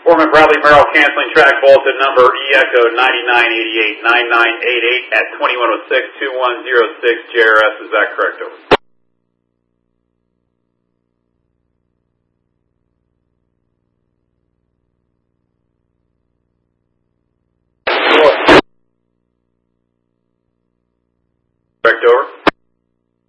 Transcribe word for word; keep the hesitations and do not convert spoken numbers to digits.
Foreman Bradley Merrill canceling track bulletin number E Echo ninety-nine eighty-eight, ninety-nine eighty-eight at twenty-one oh six, twenty-one oh six J R S. Is that correct? Over. Correct, over.